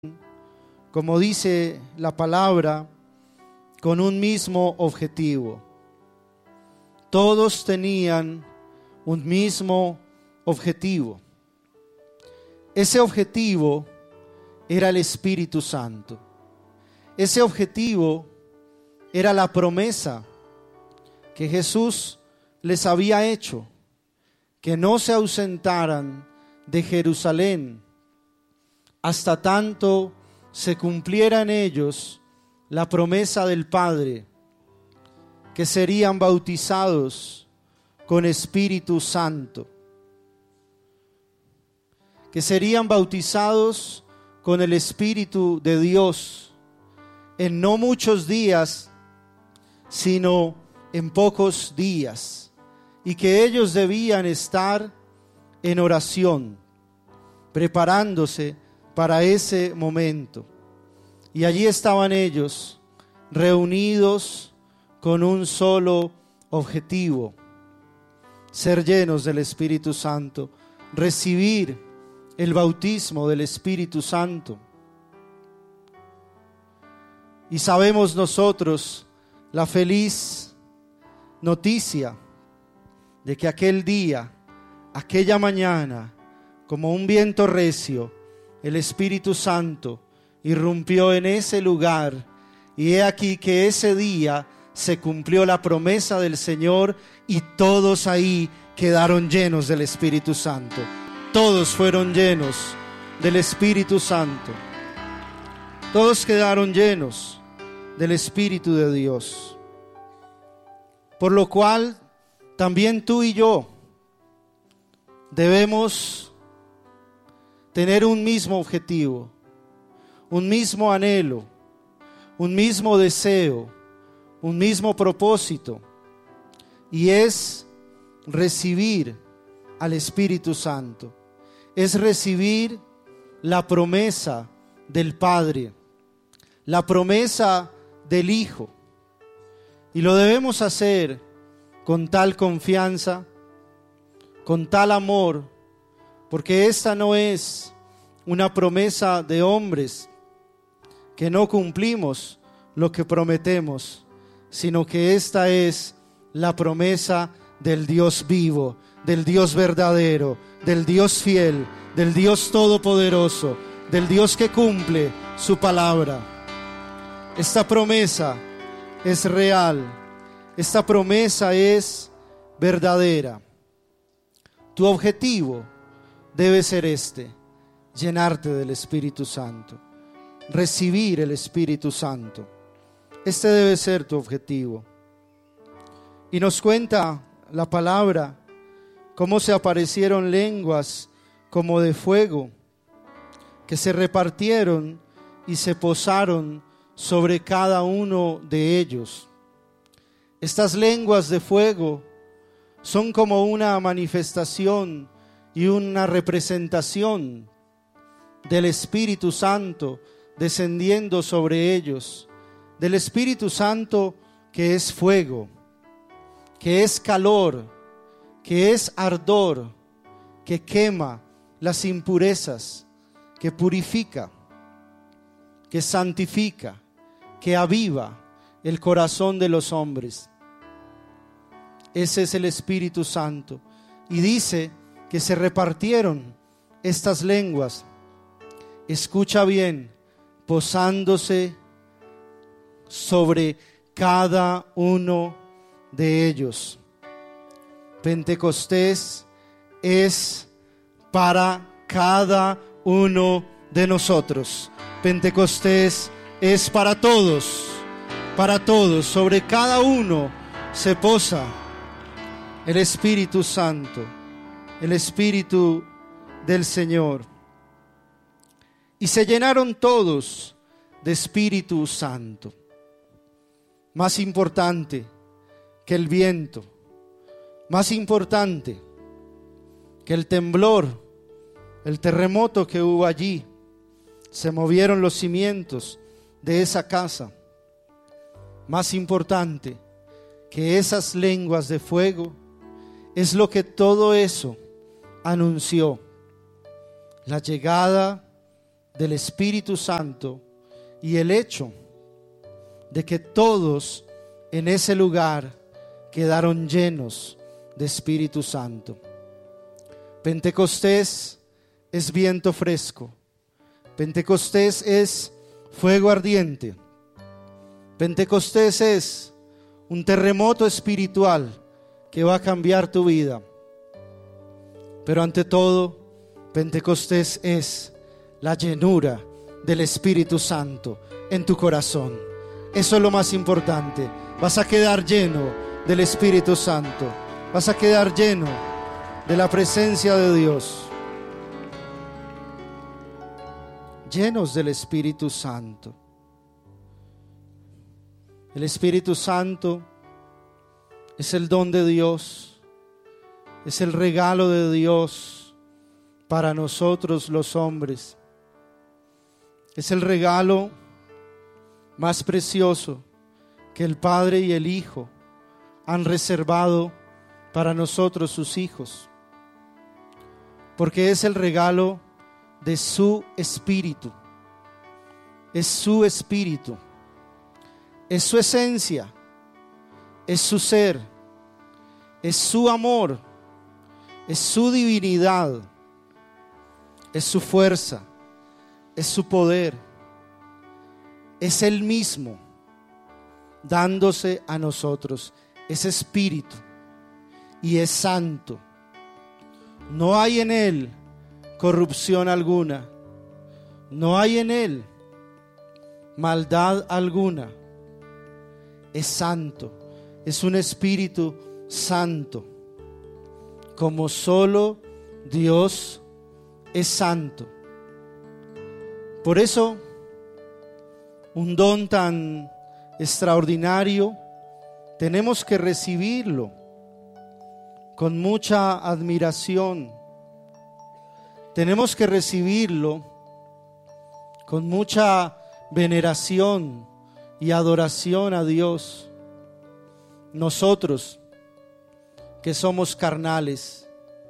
como dice la palabra, con un mismo objetivo. Todos tenían un mismo objetivo. Ese objetivo era el Espíritu Santo. Ese objetivo era la promesa que Jesús les había hecho, que no se ausentaran de Jerusalén hasta tanto se cumpliera en ellos la promesa del Padre, que serían bautizados con Espíritu Santo, que serían bautizados con el Espíritu de Dios en no muchos días, sino en pocos días, y que ellos debían estar en oración, preparándose para ese momento. Y allí estaban ellos, reunidos con un solo objetivo: ser llenos del Espíritu Santo, recibir el bautismo del Espíritu Santo. Y sabemos nosotros la feliz noticia de que aquel día, aquella mañana, como un viento recio, el Espíritu Santo irrumpió en ese lugar, y he aquí que ese día se cumplió la promesa del Señor y todos ahí quedaron llenos del Espíritu Santo. Todos fueron llenos del Espíritu Santo. Todos quedaron llenos del Espíritu de Dios. Por lo cual también tú y yo debemos tener un mismo objetivo, un mismo anhelo, un mismo deseo, un mismo propósito, y es recibir al Espíritu Santo, es recibir la promesa del Padre, la promesa del Hijo, y lo debemos hacer con tal confianza, con tal amor, porque esta no es una promesa de hombres que no cumplimos lo que prometemos, sino que esta es la promesa del Dios vivo, del Dios verdadero, del Dios fiel, del Dios todopoderoso, del Dios que cumple su palabra. Esta promesa es real, esta promesa es verdadera. Tu objetivo debe ser llenarte del Espíritu Santo, recibir el Espíritu Santo. Este debe ser tu objetivo. Y nos cuenta la palabra cómo se aparecieron lenguas como de fuego, que se repartieron y se posaron sobre cada uno de ellos. Estas lenguas de fuego son como una manifestación y una representación del Espíritu Santo descendiendo sobre ellos, del Espíritu Santo que es fuego, que es calor, que es ardor, que quema las impurezas, que purifica, que santifica, que aviva el corazón de los hombres. Ese es el Espíritu Santo. Y dice que se repartieron estas lenguas, escucha bien, posándose sobre cada uno de ellos. Pentecostés es para cada uno de nosotros. Pentecostés es para todos, sobre cada uno se posa el Espíritu Santo, el Espíritu del Señor. Y se llenaron todos de Espíritu Santo. Más importante que el viento, más importante que el temblor, el terremoto que hubo allí, se movieron los cimientos de esa casa. Más importante que esas lenguas de fuego es lo que todo eso anunció: la llegada del Espíritu Santo y el hecho de que todos en ese lugar quedaron llenos de Espíritu Santo. Pentecostés es viento fresco. Pentecostés es fuego ardiente. Pentecostés es un terremoto espiritual que va a cambiar tu vida. Pero ante todo, Pentecostés es la llenura del Espíritu Santo en tu corazón. Eso es lo más importante. Vas a quedar lleno del Espíritu Santo. Vas a quedar lleno de la presencia de Dios. Llenos del Espíritu Santo. El Espíritu Santo es el don de Dios, es el regalo de Dios para nosotros los hombres. Es el regalo más precioso que el Padre y el Hijo han reservado para nosotros sus hijos, porque es el regalo de su Espíritu. Es su Espíritu, es su esencia, es su ser, es su amor, es su divinidad, es su fuerza, es su poder, es Él mismo dándose a nosotros. Es Espíritu y es santo. No hay en Él corrupción alguna, no hay en Él maldad alguna. Es santo, es un Espíritu santo, como solo Dios es santo. Por eso, un don tan extraordinario, tenemos que recibirlo con mucha admiración. Tenemos que recibirlo con mucha veneración y adoración a Dios. Nosotros que somos carnales,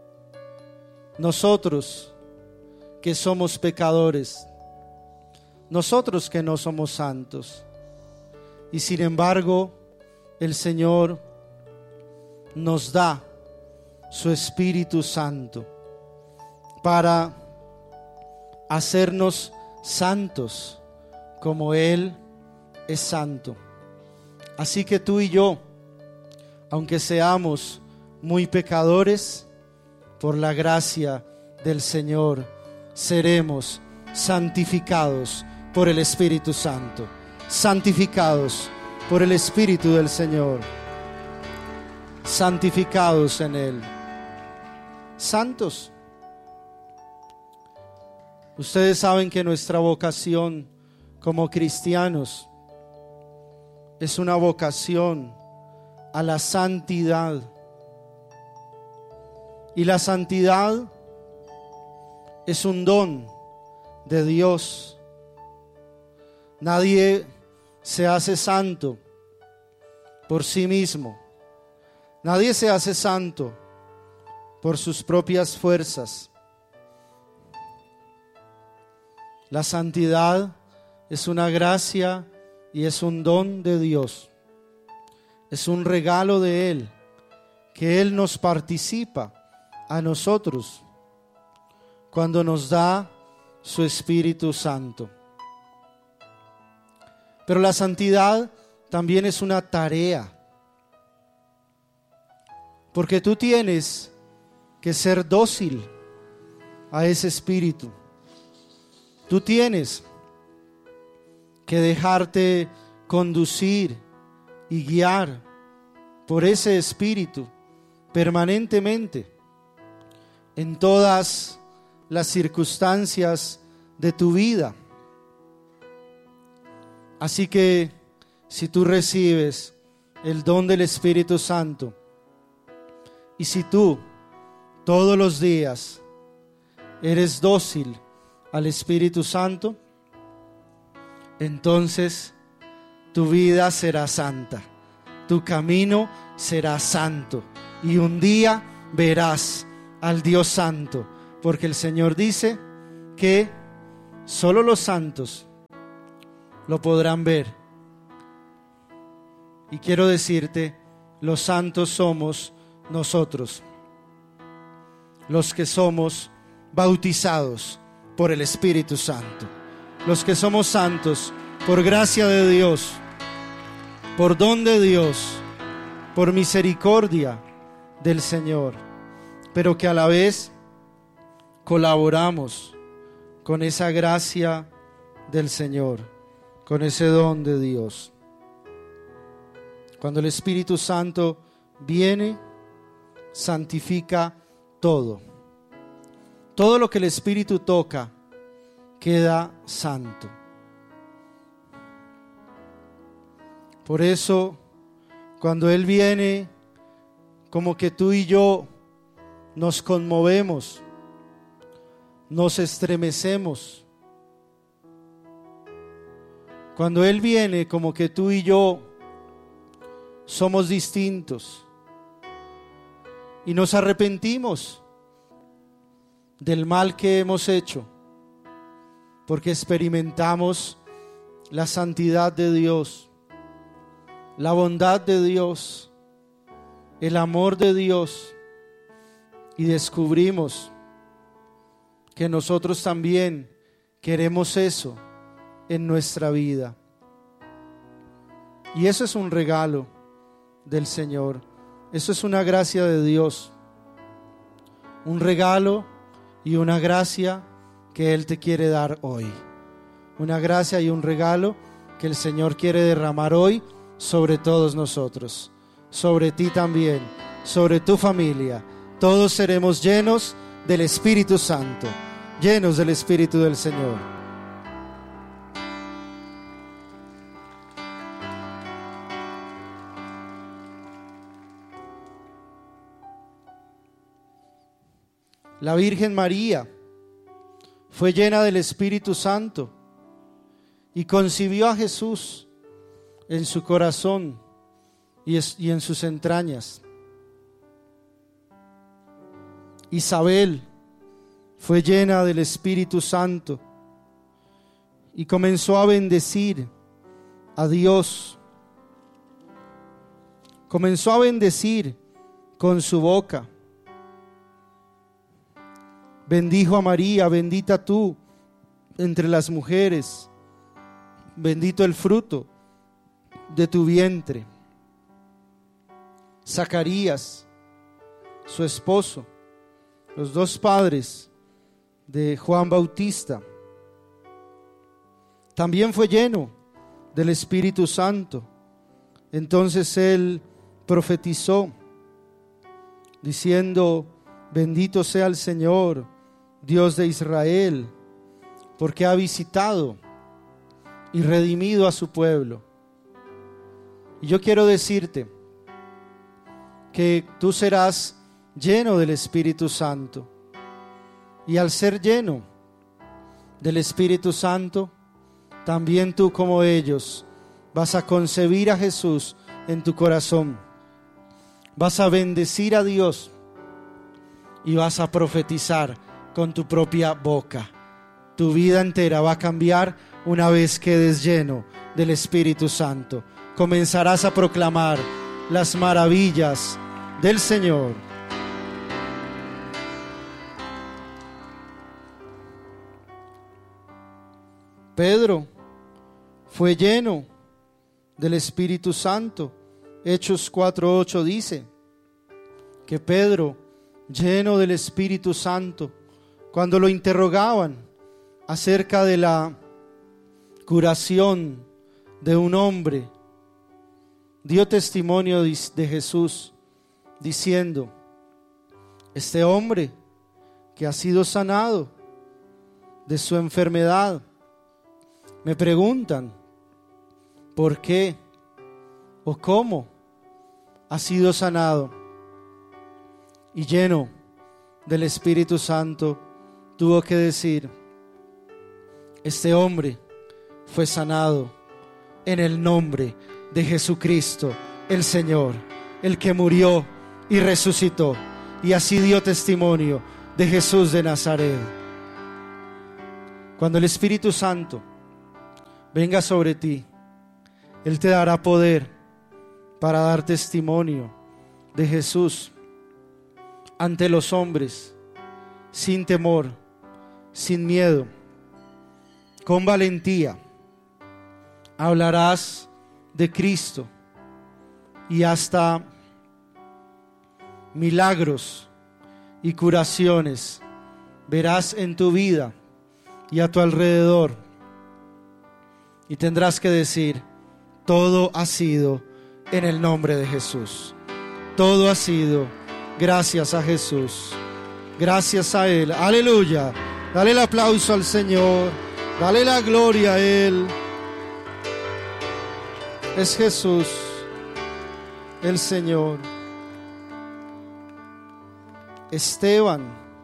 nosotros que somos pecadores, nosotros que no somos santos, y sin embargo el Señor nos da su Espíritu Santo para hacernos santos como Él es santo. Así que tú y yo, aunque seamos muy pecadores, por la gracia del Señor seremos santificados por el Espíritu Santo, santificados por el Espíritu del Señor, santificados en Él, santos. Ustedes saben que nuestra vocación como cristianos es una vocación a la santidad. Y la santidad es un don de Dios. Nadie se hace santo por sí mismo. Nadie se hace santo por sus propias fuerzas. La santidad es una gracia y es un don de Dios. Es un regalo de Él, que Él nos participa a nosotros cuando nos da su Espíritu Santo. Pero la santidad también es una tarea, porque tú tienes que ser dócil a ese Espíritu. Tú tienes que dejarte conducir y guiar por ese Espíritu permanentemente en todas las circunstancias de tu vida. Así que si tú recibes el don del Espíritu Santo y si tú todos los días eres dócil al Espíritu Santo, entonces tu vida será santa, tu camino será santo y un día verás al Dios santo, porque el Señor dice que Solo los santos lo podrán ver. Y quiero decirte, los santos somos nosotros, los que somos bautizados por el Espíritu Santo, los que somos santos por gracia de Dios, por don de Dios, por misericordia del Señor, pero que a la vez colaboramos con esa gracia del Señor, con ese don de Dios. Cuando el Espíritu Santo viene, santifica todo. Todo lo que el Espíritu toca queda santo. Por eso, cuando Él viene, como que tú y yo nos conmovemos, nos estremecemos. Cuando Él viene, como que tú y yo somos distintos y nos arrepentimos del mal que hemos hecho, porque experimentamos la santidad de Dios, la bondad de Dios, el amor de Dios, y descubrimos que nosotros también queremos eso en nuestra vida. Y eso es un regalo del Señor. Eso es una gracia de Dios, un regalo y una gracia que Él te quiere dar hoy, una gracia y un regalo que el Señor quiere derramar hoy sobre todos nosotros, sobre ti también, sobre tu familia. Todos seremos llenos del Espíritu Santo, llenos del Espíritu del Señor. La Virgen María fue llena del Espíritu Santo y concibió a Jesús en su corazón y en sus entrañas. Isabel fue llena del Espíritu Santo y comenzó a bendecir a Dios. Comenzó a bendecir con su boca. Bendijo a María: bendita tú entre las mujeres, bendito el fruto de tu vientre. Zacarías, su esposo, los dos padres de Juan Bautista, también fue lleno del Espíritu Santo. Entonces él profetizó diciendo: bendito sea el Señor, Dios de Israel, porque ha visitado y redimido a su pueblo. Y yo quiero decirte que tú serás lleno del Espíritu Santo, y al ser lleno del Espíritu Santo, también tú, como ellos, vas a concebir a Jesús en tu corazón, vas a bendecir a Dios y vas a profetizar con tu propia boca. Tu vida entera va a cambiar una vez quedes lleno del Espíritu Santo. Comenzarás a proclamar las maravillas del Señor. Pedro fue lleno del Espíritu Santo. Hechos 4:8 dice que Pedro, lleno del Espíritu Santo, cuando lo interrogaban acerca de la curación de un hombre, dio testimonio de Jesús, diciendo: este hombre que ha sido sanado de su enfermedad, me preguntan por qué o cómo ha sido sanado. Y lleno del Espíritu Santo, tuvo que decir: este hombre fue sanado en el nombre de Jesucristo, el Señor, el que murió y resucitó. Y así dio testimonio de Jesús de Nazaret. Cuando el Espíritu Santo venga sobre ti, Él te dará poder para dar testimonio de Jesús ante los hombres, sin temor, sin miedo, con valentía. Hablarás de Cristo y hasta milagros y curaciones verás en tu vida y a tu alrededor, y tendrás que decir: todo ha sido en el nombre de Jesús. Todo ha sido gracias a Jesús, gracias a Él. Aleluya. Dale el aplauso al Señor, dale la gloria a Él. Es Jesús, el Señor. Esteban,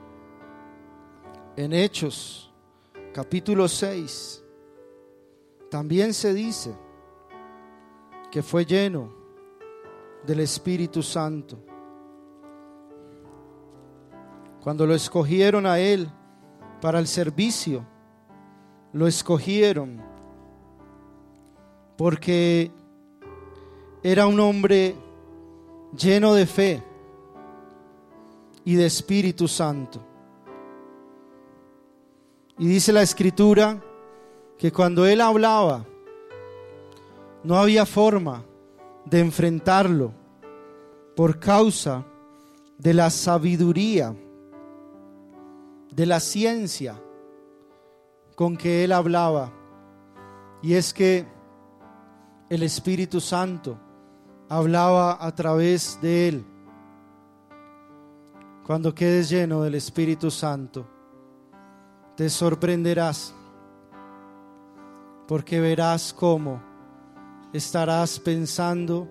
en Hechos, capítulo 6, también se dice que fue lleno del Espíritu Santo. Cuando lo escogieron a él para el servicio, lo escogieron porque era un hombre lleno de fe y de Espíritu Santo. Y dice la Escritura que cuando él hablaba, no había forma de enfrentarlo por causa de la sabiduría, de la ciencia con que él hablaba. Y es que el Espíritu Santo hablaba a través de él. Cuando quedes lleno del Espíritu Santo, te sorprenderás, porque verás cómo estarás pensando,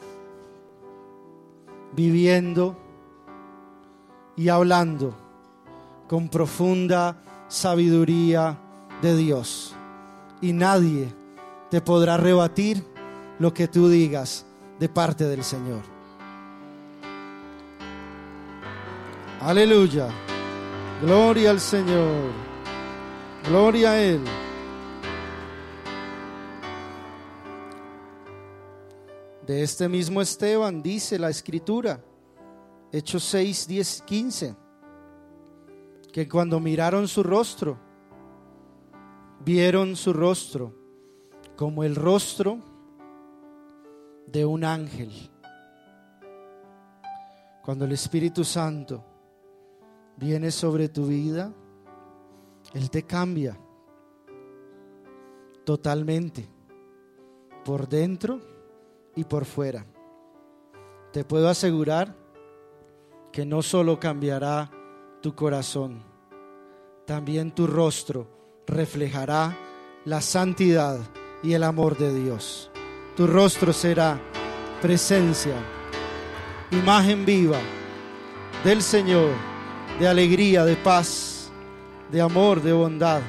viviendo y hablando con profunda sabiduría de Dios. Y nadie te podrá rebatir lo que tú digas de parte del Señor. Aleluya. Gloria al Señor. Gloria a Él. De este mismo Esteban dice la Escritura, Hechos 6, 10, 15, que cuando miraron su rostro, vieron su rostro como el rostro de un ángel. Cuando el Espíritu Santo viene sobre tu vida, Él te cambia totalmente, por dentro y por fuera. Te puedo asegurar que no solo cambiará tu corazón, también tu rostro reflejará la santidad y el amor de Dios. Tu rostro será presencia, imagen viva del Señor, de alegría, de paz, de amor, de bondad.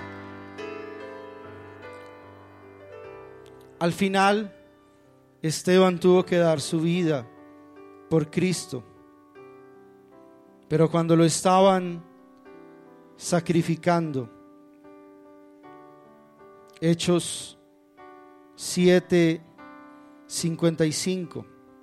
Al final, Esteban tuvo que dar su vida por Cristo, pero cuando lo estaban sacrificando, Hechos 7:55,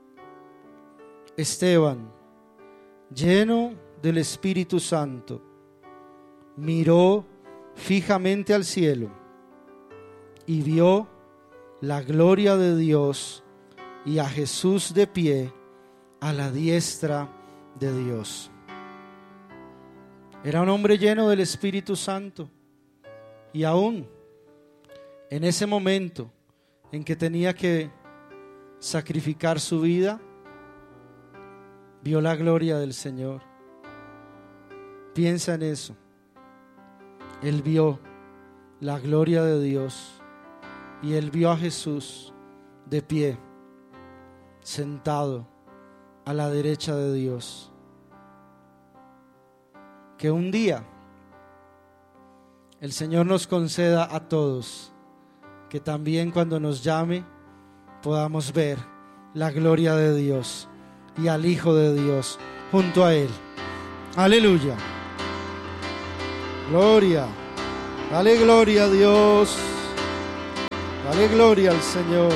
Esteban, lleno del Espíritu Santo, miró fijamente al cielo y vio la gloria de Dios y a Jesús de pie a la diestra de Dios. Era un hombre lleno del Espíritu Santo, y aún en ese momento en que tenía que sacrificar su vida, vio la gloria del Señor. Piensa en eso. Él vio la gloria de Dios y él vio a Jesús de pie, sentado a la derecha de Dios. Que un día el Señor nos conceda a todos que también cuando nos llame podamos ver la gloria de Dios y al Hijo de Dios junto a Él. Aleluya. Gloria. Dale gloria a Dios. Dale gloria al Señor.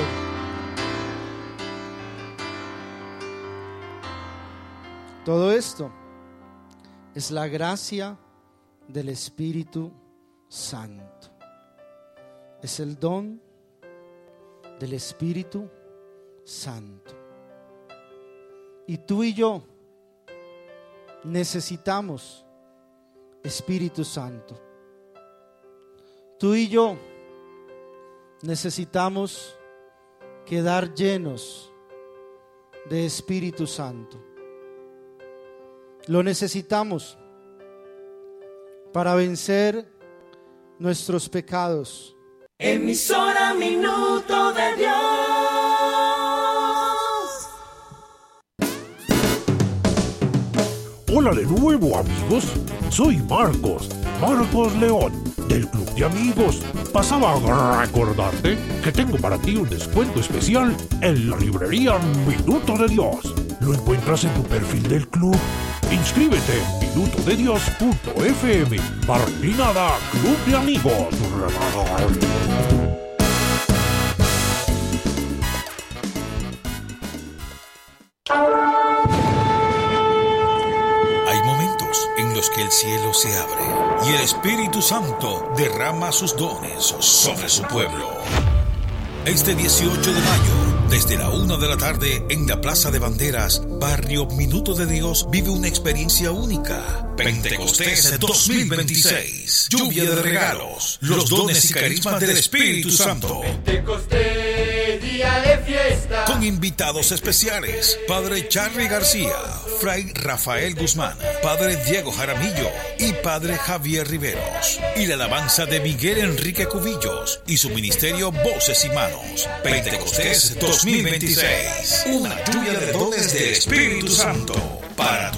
Todo esto es la gracia del Espíritu Santo. Es el don del Espíritu Santo. Y tú y yo necesitamos Espíritu Santo. Tú y yo necesitamos quedar llenos de Espíritu Santo. Lo necesitamos para vencer nuestros pecados. Emisora Minuto de Dios. Hola de nuevo, amigos. Soy Marcos León, del Club de Amigos. Pasaba a recordarte que tengo para ti un descuento especial en la librería Minuto de Dios. Lo encuentras en tu perfil del club. Inscríbete en minutodedios.fm. /Club de Amigos. Hay momentos en los que el cielo se abre y el Espíritu Santo derrama sus dones sobre su pueblo. Este 18 de mayo, desde la 1 de la tarde, en la Plaza de Banderas, Barrio Minuto de Dios, vive una experiencia única. Pentecostés 2026. Lluvia de regalos, los dones y carismas del Espíritu Santo. Pentecostés, día de fiesta. Con invitados especiales: Padre Charly García, Fray Rafael Guzmán, Padre Diego Jaramillo y Padre Javier Riveros. Y la alabanza de Miguel Enrique Cubillos y su ministerio Voces y Manos. Pentecostés 2026. Una lluvia de dones del Espíritu Santo para tu